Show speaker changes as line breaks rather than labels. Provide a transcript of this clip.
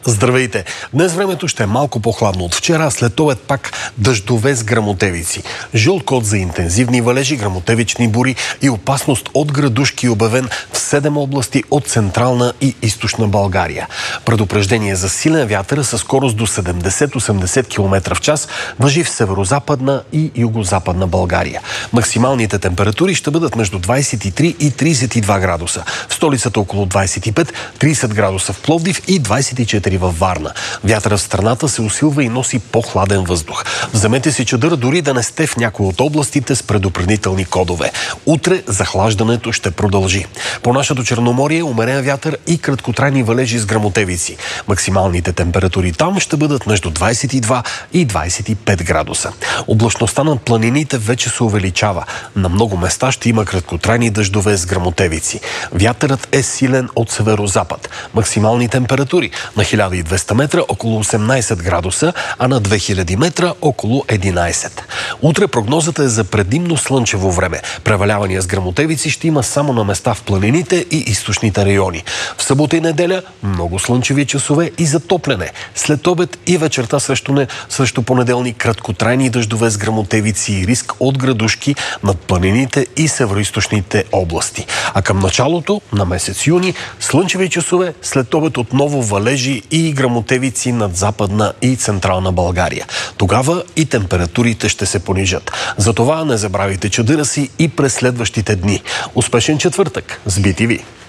Здравейте! Днес времето ще е малко по-хладно от вчера, след обед пак дъждове с гръмотевици. Жълт код за интензивни валежи, гръмотевични бури и опасност от градушки обявен в 7 области от Централна и Източна България. Предупреждение за силен вятър със скорост до 70-80 км в час важи в северозападна и югозападна България. Максималните температури ще бъдат между 23 и 32 градуса. В столицата около 25, 30 градуса в Пловдив и 24 във Варна. Вятърът в страната се усилва и носи по-хладен въздух. Вземете си чадър, дори да не сте в някои от областите с предупредителни кодове. Утре захлаждането ще продължи. По нашето Черноморие умерен вятър и краткотрайни валежи с гръмотевици. Максималните температури там ще бъдат между 22 и 25 градуса. Облачността над планините вече се увеличава. На много места ще има краткотрайни дъждове с гръмотевици. Вятърът е силен от северозапад. Максимални температури на 1200 метра около 18 градуса, а на 2000 метра около 11. Утре прогнозата е за предимно слънчево време. Превалявания с гръмотевици ще има само на места в планините и източните райони. В събота и неделя много слънчеви часове и затопляне. След обед и вечерта срещу понеделник краткотрайни дъждове с гръмотевици и риск от градушки над планините и североизточните области. А към началото на месец юни слънчеви часове, след обед отново валежи и гръмотевици над Западна и Централна България. Тогава и температурите ще се понижат. Затова не забравяйте чадъра си и през следващите дни. Успешен четвъртък с BTV!